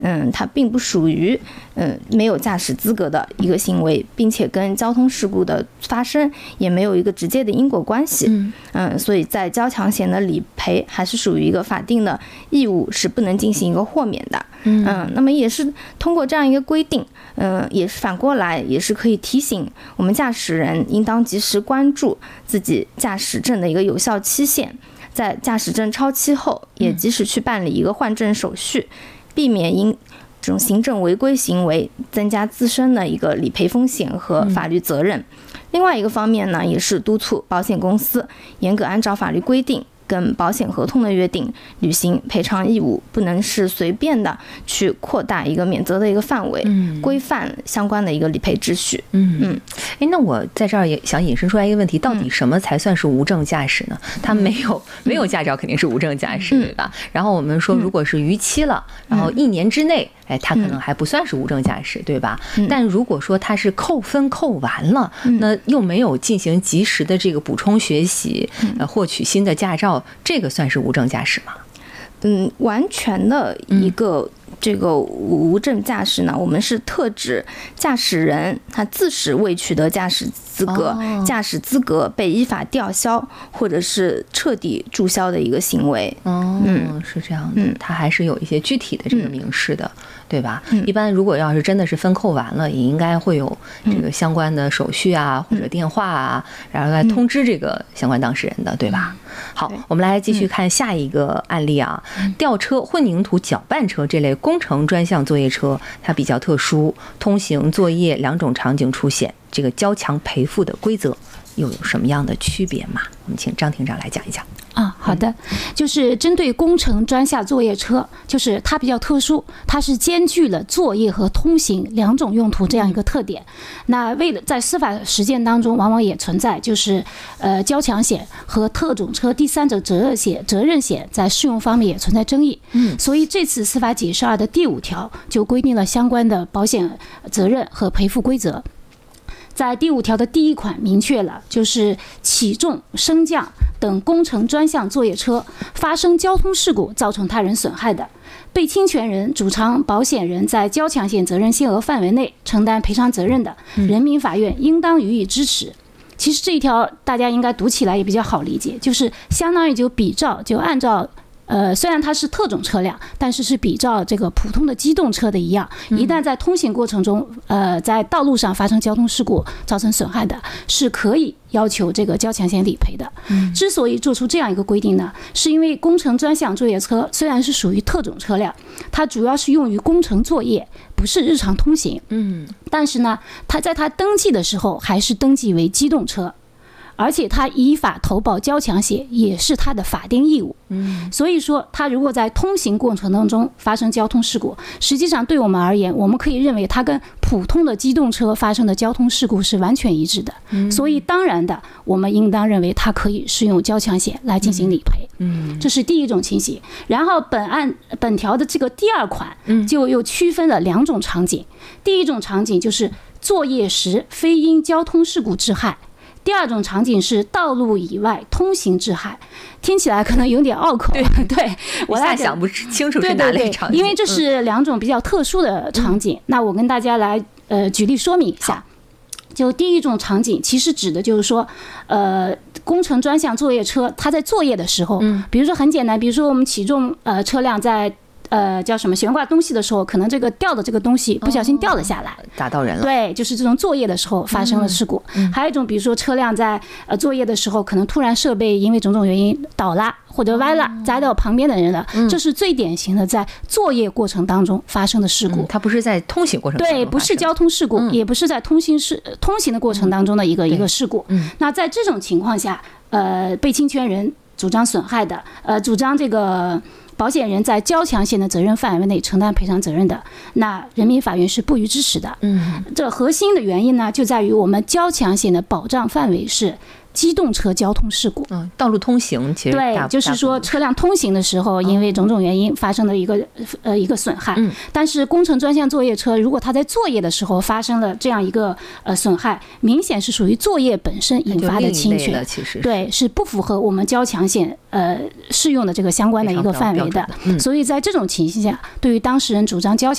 它并不属于没有驾驶资格的一个行为，并且跟交通事故的发生也没有一个直接的因果关系。所以在交强险的理赔还是属于一个法定的义务，是不能进行一个豁免的。那么也是通过这样一个规定，也是反过来也是可以提醒我们驾驶人应当及时关注自己驾驶证的一个有效期限，在驾驶证超期后也及时去办理一个换证手续，避免因这种行政违规行为增加自身的一个理赔风险和法律责任。另外一个方面呢，也是督促保险公司严格按照法律规定跟保险合同的约定履行赔偿义务，不能是随便的去扩大一个免责的一个范围，规范相关的一个理赔秩序。 那我在这儿也想引申出来一个问题，到底什么才算是无证驾驶呢？他没有驾照肯定是无证驾驶，对吧？然后我们说如果是逾期了，然后1年之内他可能还不算是无证驾驶，对吧？但如果说他是扣分扣完了，那又没有进行及时的这个补充学习，获取新的驾照，这个算是无证驾驶吗？ 完全的一个这个无证驾驶呢，我们是特指驾驶人他自始未取得驾驶资格，驾驶资格被依法吊销或者是彻底注销的一个行为。 是这样的，他还是有一些具体的这个明示的，对吧？一般如果要是真的是分扣完了，也应该会有这个相关的手续啊，或者电话啊，然后来通知这个相关当事人的，对吧？好，我们来继续看下一个案例啊。吊车、混凝土搅拌车这类工程专项作业车，它比较特殊，通行作业2种场景出现，这个交强赔付的规则又有什么样的区别吗？我们请张庭长来讲一讲。 好的，就是针对工程专项作业车，就是它比较特殊，它是兼具了作业和通行2种用途这样一个特点。那为了在司法实践当中，往往也存在就是交强险和特种车第三者责任险在适用方面也存在争议。所以这次司法解释2的第5条就规定了相关的保险责任和赔付规则。在第5条的第1款明确了，就是起重、升降等工程专项作业车发生交通事故造成他人损害的，被侵权人、主偿保险人在交强险责任限额范围内承担赔偿责任的，人民法院应当予以支持。其实这一条大家应该读起来也比较好理解，就是相当于就按照虽然它是特种车辆，但是比照这个普通的机动车的一样，一旦在通行过程中，在道路上发生交通事故造成损害的，是可以要求这个交强险理赔的。之所以做出这样一个规定呢，是因为工程专项作业车虽然是属于特种车辆，它主要是用于工程作业，不是日常通行。但是呢，它在它登记的时候还是登记为机动车。而且他依法投保交强险也是他的法定义务。所以说他如果在通行过程当中发生交通事故，实际上对我们而言，我们可以认为它跟普通的机动车发生的交通事故是完全一致的。所以当然的，我们应当认为它可以适用交强险来进行理赔。这是第一种情形。然后本条的这个第2款就又区分了2种场景。第一种场景就是作业时非因交通事故致害，第2种场景是道路以外通行致害。听起来可能有点拗口，对，我一下想不清楚是哪类场景。 因为这是2种比较特殊的场景。那我跟大家来举例说明一下。就第一种场景，其实指的就是说，工程专项作业车，它在作业的时候，比如说很简单，比如说我们起重车辆在叫什么悬挂东西的时候，可能这个吊的这个东西不小心掉了下来， 打到人了。 对，就是这种作业的时候发生了事故。还有一种，比如说车辆在作业的时候，可能突然设备因为种种原因倒了或者歪了，砸到旁边的人了，这是最典型的在作业过程当中发生的事故。 它不是在通行过程当中， 对，不是交通事故，也不是在通行的过程当中的一个事故。那在这种情况下，被侵权人主张损害的，主张这个保险人在交强险的责任范围内承担赔偿责任的，那人民法院是不予支持的。这核心的原因呢，就在于我们交强险的保障范围是机动车交通事故。 道路通行其实对，就是说车辆通行的时候，因为种种原因发生的一个损害。但是工程专项作业车，如果它在作业的时候发生了这样一个损害，明显是属于作业本身引发的侵权，对，是不符合我们交强险适用的这个相关的一个范围的。所以在这种情形下，对于当事人主张交强